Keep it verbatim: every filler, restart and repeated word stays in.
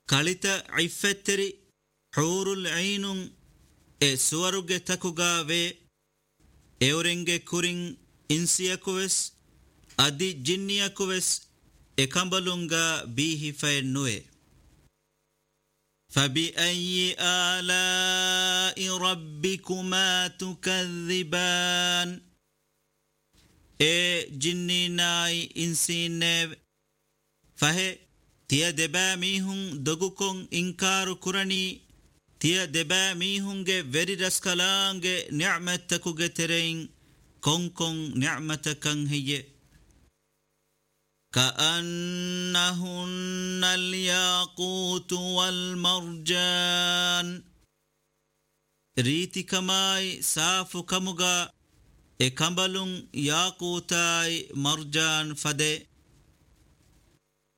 kalita iffetteri hurul ainun e suwaruge takuga ve eurenge kurin insiyakuves adi jinniyakuves e kambalunga bihi fayennuwe فبأي آلاء ربكما تكذبان e jinninaai insiinneeve fahe tiya debaa miihun dogukon inkaaru kuranii tiya debaa miihunge veri raskalaange nicmatakuge terein konkon nicmatakan hiye كأنهن الياقوت والمرجان ريتي كماي سافو كمغا اكمبلون ياقوتاي مرجان فده